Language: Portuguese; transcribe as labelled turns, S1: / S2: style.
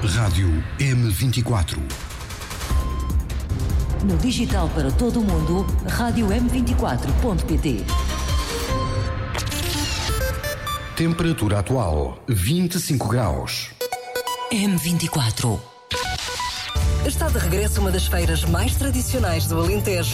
S1: Rádio M24.
S2: No digital para todo o mundo, rádio m24.pt.
S1: Temperatura atual, 25 graus.
S2: M24.
S3: Está de regresso uma das feiras mais tradicionais do Alentejo.